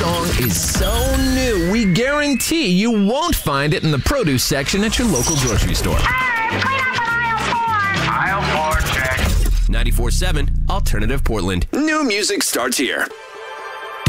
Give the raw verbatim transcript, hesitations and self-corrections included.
song is so new, we guarantee you won't find it in the produce section at your local grocery store. Hey, clean up in aisle four. Aisle four, check. ninety-four point seven Alternative Portland. New music starts here.